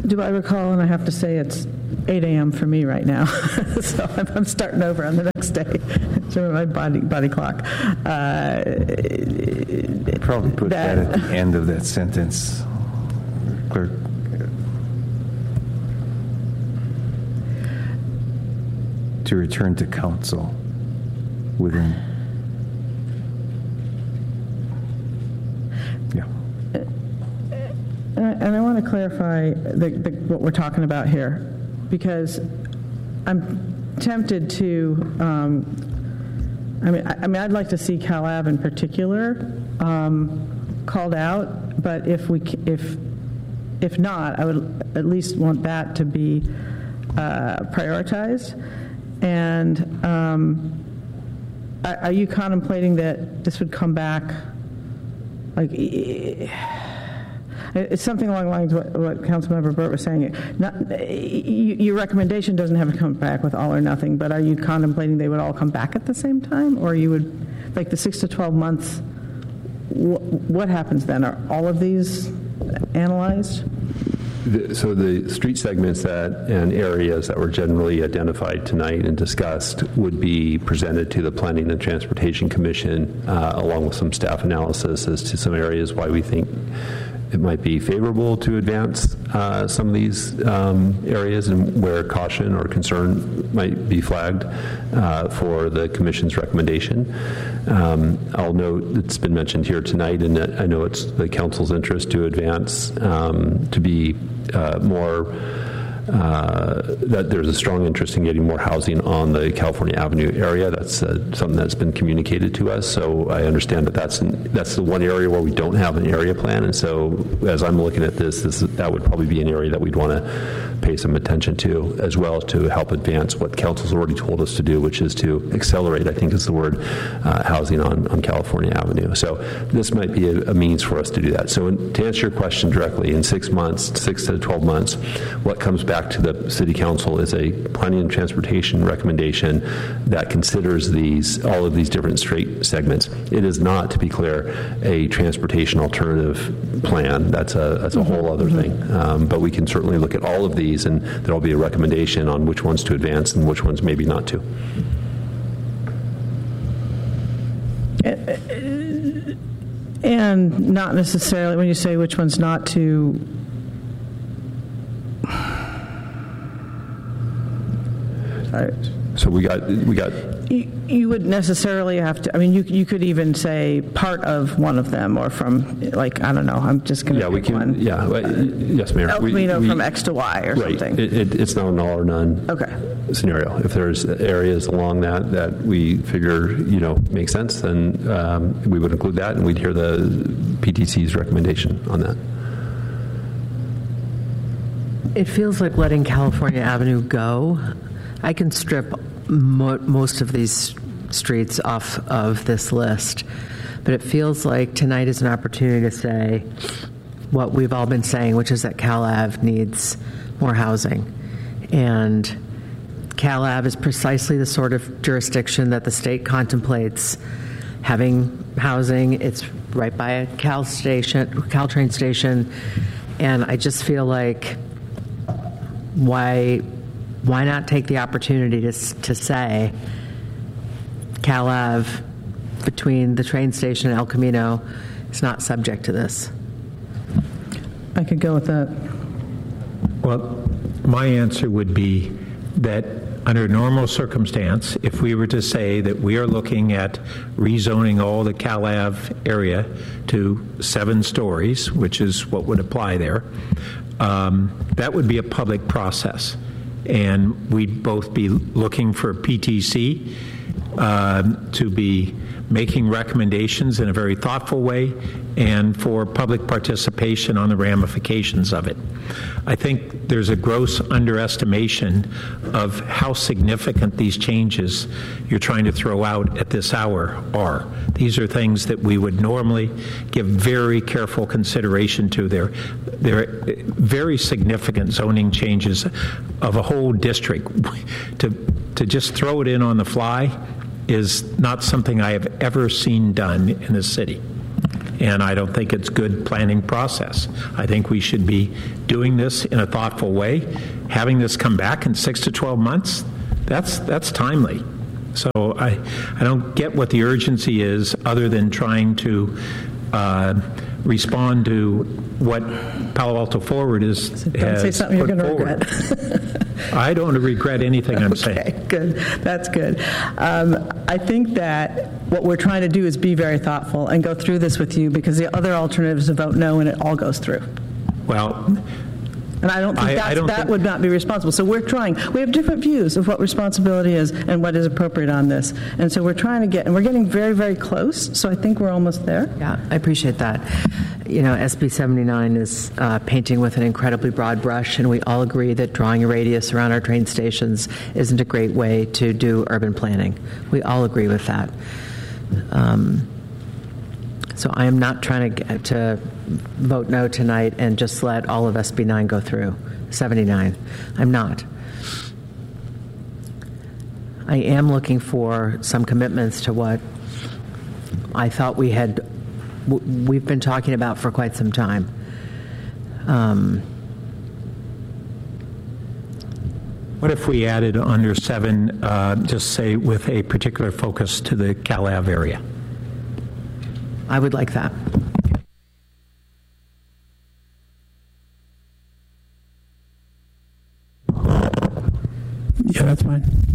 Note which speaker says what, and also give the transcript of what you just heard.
Speaker 1: Do I recall, and I have to say it's 8 a.m. for me right now, so I'm starting over on the next day. So my body clock.
Speaker 2: Probably put that at the end of that sentence, clerk. To return to council within. Yeah.
Speaker 1: And I want to clarify what we're talking about here, because I'm tempted to. I mean, I'd like to see Cal Ave in particular called out, but if not, I would at least want that to be prioritized. And are you contemplating that this would come back? Like, it's something along the lines of what Councilmember Burt was saying. Your recommendation doesn't have to come back with all or nothing, but are you contemplating they would all come back at the same time? Or you would, like the 6 to 12 months, what happens then? Are all of these analyzed?
Speaker 3: So the street segments and areas that were generally identified tonight and discussed would be presented to the Planning and Transportation Commission along with some staff analysis as to some areas why we think it might be favorable to advance some of these areas and where caution or concern might be flagged for the Commission's recommendation. I'll note it's been mentioned here tonight, and that I know it's the Council's interest to advance to be more that there's a strong interest in getting more housing on the California Avenue area. That's something that's been communicated to us. So I understand that that's the one area where we don't have an area plan. And so as I'm looking at this that would probably be an area that we'd want to pay some attention to, as well as to help advance what Council's already told us to do, which is to accelerate, I think is the word, housing on California Avenue. So this might be a means for us to do that. So to answer your question directly, in 6 to 12 months, what comes back to the City Council is a planning and transportation recommendation that considers all of these different street segments. It is not, to be clear, a transportation alternative plan. That's a whole other thing. But we can certainly look at all of these, and there will be a recommendation on which ones to advance and which ones maybe not to.
Speaker 1: And not necessarily, when you say which ones not to,
Speaker 3: so we got.
Speaker 1: You would necessarily have to. I mean, you could even say part of one of them, or from, like, I don't know. I'm just going to pick one.
Speaker 3: Yeah, yes, Mayor.
Speaker 1: El Camino from X to Y or
Speaker 3: right.
Speaker 1: something.
Speaker 3: It's not an all or none scenario. If there's areas along that we figure make sense, then we would include that, and we'd hear the PTC's recommendation on that.
Speaker 4: It feels like letting California Avenue go. I can strip most of these streets off of this list, but it feels like tonight is an opportunity to say what we've all been saying, which is that Cal Ave needs more housing. And Cal Ave is precisely the sort of jurisdiction that the state contemplates having housing. It's right by a Caltrain station, and I just feel like why not take the opportunity to say Cal Ave between the train station and El Camino is not subject to this?
Speaker 1: I could go with that.
Speaker 5: Well, my answer would be that under normal circumstance, if we were to say that we are looking at rezoning all the Cal Ave area to 7 stories, which is what would apply there, that would be a public process. And we'd both be looking for PTC to be making recommendations in a very thoughtful way and for public participation on the ramifications of it. I think there's a gross underestimation of how significant these changes you're trying to throw out at this hour are. These are things that we would normally give very careful consideration to. They're very significant zoning changes of a whole district. To just throw it in on the fly is not something I have ever seen done in the city. and I don't think it's good planning process. I think we should be doing this in a thoughtful way. Having this come back in 6 to 12 months, that's timely. So I don't get what the urgency is other than trying to respond to what Palo Alto Forward is.
Speaker 1: Don't say something you're going to regret.
Speaker 5: I don't regret anything I'm saying.
Speaker 1: Okay, good. That's good. I think that what we're trying to do is be very thoughtful and go through this with you, because the other alternative is to vote no and it all goes through.
Speaker 5: Well,
Speaker 1: and I don't think that would not be responsible. So we're trying. We have different views of what responsibility is and what is appropriate on this. And so we're trying to and we're getting very, very close. So I think we're almost there.
Speaker 4: Yeah, I appreciate that. You know, SB 79 is painting with an incredibly broad brush, and we all agree that drawing a radius around our train stations isn't a great way to do urban planning. We all agree with that. So I am not trying to vote no tonight and just let all of SB 9 go through, 79. I'm not. I am looking for some commitments to what I thought we've been talking about for quite some time.
Speaker 5: what if we added under 7, just say with a particular focus to the Cal Ave area?
Speaker 4: I would like that.
Speaker 6: Yeah, that's fine.